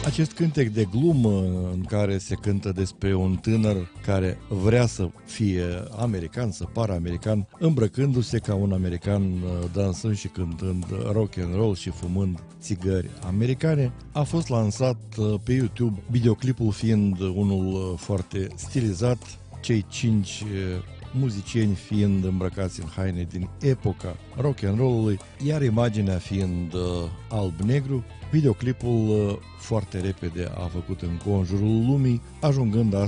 Acest cântec de glumă în care se cântă despre un tânăr care vrea să fie american, să pară american, îmbrăcându-se ca un american, dansând și cântând rock and roll și fumând țigări americane, a fost lansat pe YouTube, videoclipul fiind unul foarte stilizat, cei 5 muzicieni fiind îmbrăcați în haine din epoca rock and roll-ului, iar imaginea fiind alb-negru. Videoclipul foarte repede a făcut înconjurul lumii, ajungând